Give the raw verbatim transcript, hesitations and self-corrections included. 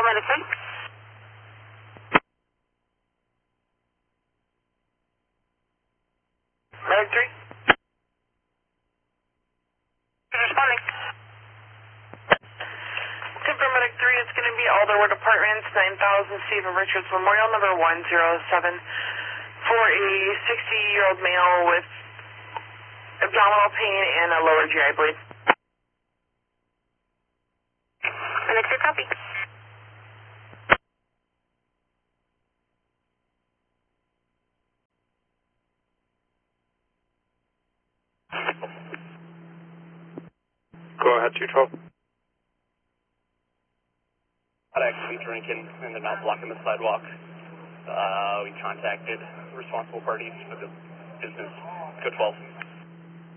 Medic three. Medic three. Responding. Confirm Medic three, it's going to be Alderwood Apartments, nine thousand Stephen Richards Memorial, number one zero seven, for a sixty-year-old male with abdominal pain and a lower G I bleed. Medic three, copy. Go ahead, two twelve. I'd actually drinking and they're not blocking the sidewalk. Uh, we contacted responsible parties for the business. Go twelve.